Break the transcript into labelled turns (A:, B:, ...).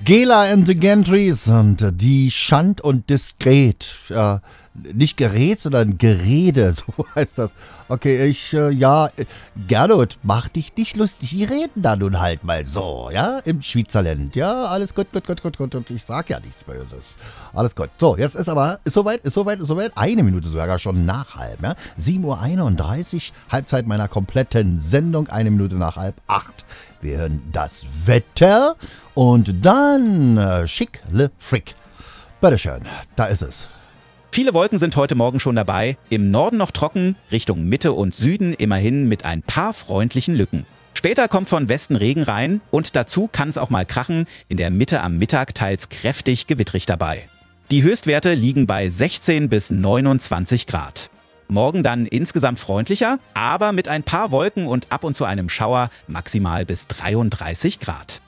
A: Gela and the Gantries und die Schand und Diskret. Nicht Gerät, sondern Gerede, so heißt das. Okay, Gernot, mach dich nicht lustig, die reden da nun halt mal so, ja, im Schweizerland. Ja, alles gut. Und ich sag ja nichts Böses. Alles gut. So, jetzt ist soweit. 1 Minute sogar schon nach halb, ja. 7:31 Uhr, Halbzeit meiner kompletten Sendung, 1 Minute nach 7:30. Wir hören das Wetter und dann Schick le Frick. Bitteschön, da ist es.
B: Viele Wolken sind heute Morgen schon dabei. Im Norden noch trocken, Richtung Mitte und Süden immerhin mit ein paar freundlichen Lücken. Später kommt von Westen Regen rein und dazu kann es auch mal krachen. In der Mitte am Mittag teils kräftig gewittrig dabei. Die Höchstwerte liegen bei 16 bis 29 Grad. Morgen dann insgesamt freundlicher, aber mit ein paar Wolken und ab und zu einem Schauer maximal bis 33 Grad.